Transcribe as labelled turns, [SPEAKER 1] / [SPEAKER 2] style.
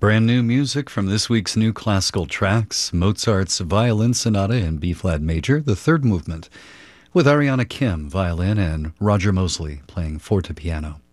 [SPEAKER 1] Brand new music from this week's new classical tracks, Mozart's Violin Sonata in B-flat major, the third movement, with Ariana Kim, violin, and Roger Mosley playing fortepiano.